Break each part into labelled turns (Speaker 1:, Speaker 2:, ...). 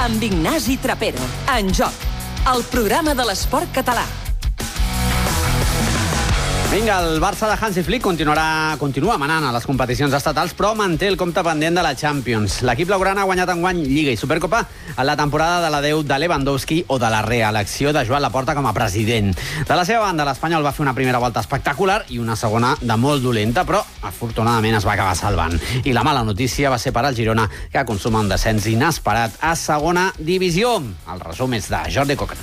Speaker 1: amb Ignasi Trapero. En Joc, el programa de l'esport català.
Speaker 2: Vinga, el Barça de Hansi Flick continua manant a les competicions estatals, però manté el compte pendent de la Champions. L'equip blaugrana ha guanyat enguany Lliga i Supercopa en la temporada de l'adeu de Lewandowski o de la reelecció de Joan Laporta com a president. De la seva banda, l'Espanyol va fer una primera volta espectacular i una segona de molt dolenta, però afortunadament es va acabar salvant. I la mala notícia va ser per al Girona, que consuma un descens inesperat a segona divisió. El resum és de Jordi Coca.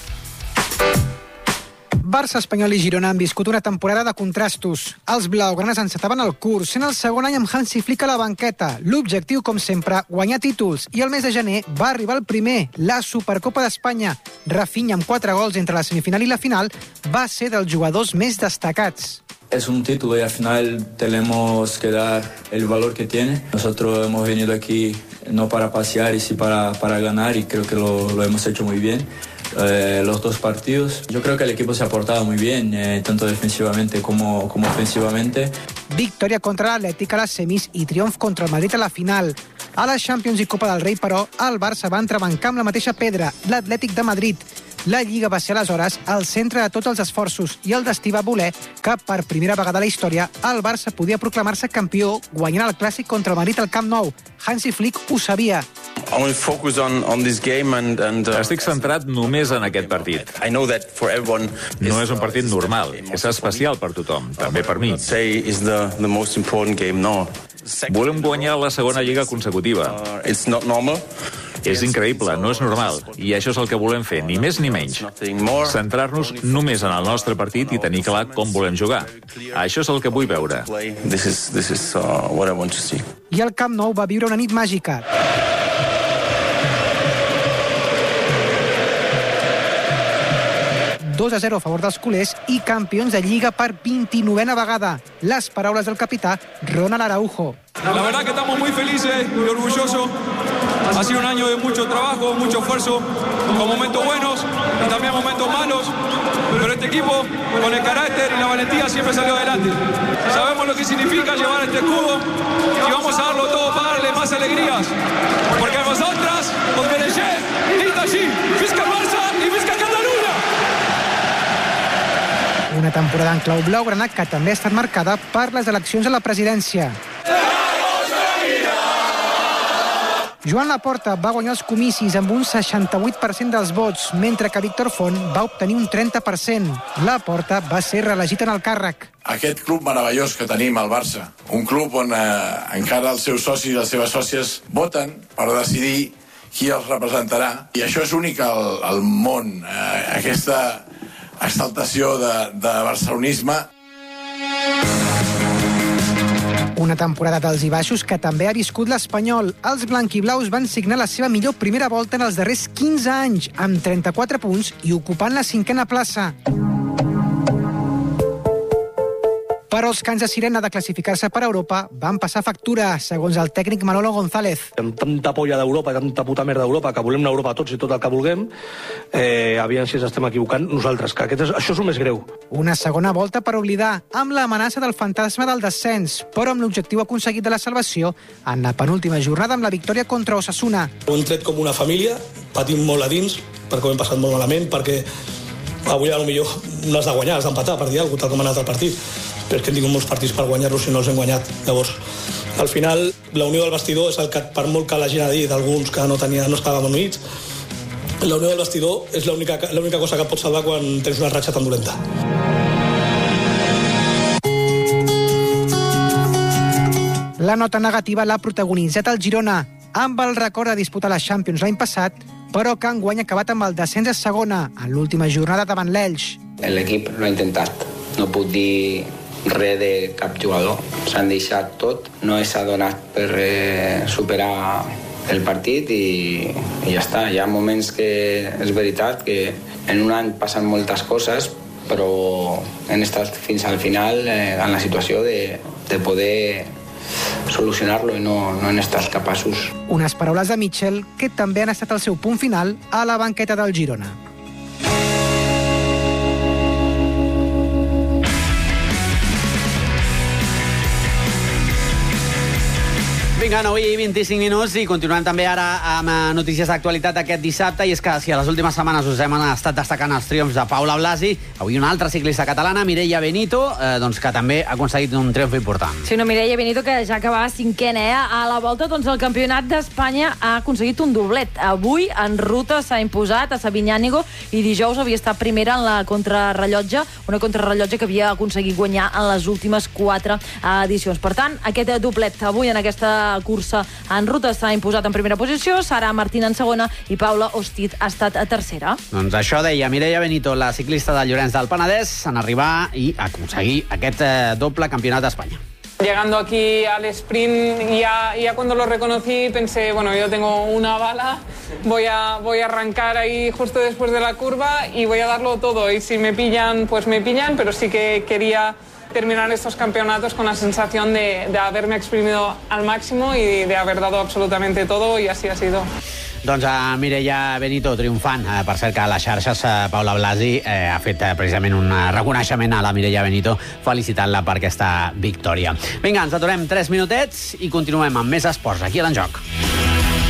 Speaker 3: Barça, Espanyol i Girona han viscut una temporada de contrastos. Els blaugranes encetaven el curs, sent el segon any amb Hansi Flick a la banqueta. L'objectiu, com sempre, guanyar títols. I el mes de gener va arribar el primer, la Supercopa d'Espanya. Rafinha, amb 4 gols entre la semifinal i la final, va ser dels jugadors més destacats.
Speaker 4: Es un título y al final tenemos que dar el valor que tiene. Nosotros hemos venido aquí no para pasear y sí para ganar y creo que lo hemos hecho muy bien. Los dos partidos. Yo creo que el equipo se ha portado muy bien, tanto defensivamente como ofensivamente.
Speaker 3: Victòria contra l'Atlètic a les semis i triomf contra el Madrid a la final. A la Champions i Copa del Rei, però, el Barça va entrebancar amb la mateixa pedra, l'Atlètic de Madrid. La Lliga va ser aleshores el centre de tots els esforços i el destí va voler que, per primera vegada a la història, el Barça podia proclamar-se campió guanyant el Clàssic contra el Madrid al Camp Nou. Hansi Flick ho sabia.
Speaker 5: Estic centrat només en aquest partit. No és un partit normal, és especial per tothom, també per mi. Volem guanyar la segona lliga consecutiva. És increïble, no és normal, i això és el que volem fer, ni més ni menys. Centrar-nos només en el nostre partit i tenir clar com volem jugar. Això és el que vull veure.
Speaker 3: I el Camp Nou va viure una nit màgica. ...2-0 a favor dels culers i campions de Lliga per 29a vegada. Les paraules del capità Ronald Araujo.
Speaker 6: La verdad que estamos muy felices y orgullosos. Ha sido un año de mucho trabajo, mucho esfuerzo, con momentos buenos y también momentos malos. Pero este equipo, con el carácter y la valentía, siempre salió adelante. Sabemos lo que significa llevar este escudo y vamos a darlo todo para darle más alegrías. Porque a nosotras, os mereixem, dit així, visca Barça i visca Catalunya!
Speaker 3: Una temporada en clau blaugrana que també ha estat marcada per les eleccions a la presidència. Joan Laporta va guanyar els comicis amb un 68% dels vots, mentre que Víctor Font va obtenir un 30%. Laporta va ser reelegit en el càrrec.
Speaker 7: Aquest club meravellós que tenim al Barça, un club on encara els seus socis i les seves sòcies voten per decidir qui els representarà, i això és únic al món, aquesta exaltació de barcelonisme.
Speaker 3: Una temporada d'alts i baixos que també ha viscut l'Espanyol. Els blanquiblaus van signar la seva millor primera volta en els darrers 15 anys, amb 34 punts i ocupant la 5a plaça. Però els cants de sirena de classificar-se per Europa van passar factura, segons el tècnic Manolo González.
Speaker 8: Amb tanta polla d'Europa i tanta puta merda d'Europa, que volem una Europa tots i tot el que vulguem, aviam si ens estem equivocant nosaltres, que això és el més greu.
Speaker 3: Una segona volta per oblidar, amb l'amenaça del fantasma del descens, però amb l'objectiu aconseguit de la salvació en la penúltima jornada amb la victòria contra Osasuna.
Speaker 9: Ho hem tret com una família, patim molt a dins, perquè ho hem passat molt malament, perquè avui potser no has de guanyar, has d'empatar, per dir alguna cosa, tal com ha anat el partit. Però és que hem tingut molts partits per guanyar-los i no els hem guanyat. Llavors, al final, la unió del vestidor és el que, per molt que la gent ha dit d'alguns que no estàvem units, la unió del vestidor és l'única cosa que et pot salvar quan tens una ratxa tan dolenta.
Speaker 3: La nota negativa l'ha protagonitzat el Girona, amb el record de disputar la Champions l'any passat, però que enguany ha acabat amb el descens a segona, en l'última jornada davant l'Elx.
Speaker 10: L'equip l'ha intentat. No puc dir res de cap jugador. S'han deixat tot. No s'ha donat per superar el partit i ja està. Hi ha moments que és veritat que en un any passen moltes coses, però hem estat fins al final en la situació de poder solucionar-lo i no han estat capaços.
Speaker 3: Unes paraules de Mitchell que també han estat el seu punt final a la banqueta del Girona.
Speaker 2: Vinga, 9:25 minuts i continuem també ara amb notícies d'actualitat aquest dissabte, i és que si a les últimes setmanes us hem estat destacant els triomfs de Paula Blasi, avui una altra ciclista catalana, Mireia Benito, doncs que també ha aconseguit un triomf important.
Speaker 11: Sí, no, Mireia Benito, que ja acabava cinquena, a la volta, doncs el Campionat d'Espanya ha aconseguit un doblet. Avui en ruta s'ha imposat a Sabiñánigo i dijous havia estat primera en la contrarrellotge, una contrarrellotge que havia aconseguit guanyar en les últimes 4 edicions. Per tant, aquest doblet avui en aquesta cursa en ruta s'ha imposat en primera posició, Sara Martín en segona i Paula Ostit ha estat a tercera.
Speaker 2: Doncs això deia Mireia Benito, la ciclista de Llorenç del Penedès, en arribar i aconseguir aquest doble campionat d'Espanya.
Speaker 12: Llegando aquí al sprint, ya cuando lo reconocí pensé, bueno, yo tengo una bala, voy a arrancar ahí justo después de la curva y voy a darlo todo, y si me pillan, pues me pillan, pero sí que quería terminar estos campeonatos con la sensación de haberme exprimido al máximo y de haber dado absolutamente todo, y así ha sido.
Speaker 2: Doncs a Mireia Benito triomfant. Per cert que a les xarxes Paula Blasi ha fet precisament un reconeixement a la Mireia Benito, felicitant-la per aquesta victòria. Vinga, ens aturem 3 minutets i continuem amb més esports aquí a l'Enjoc.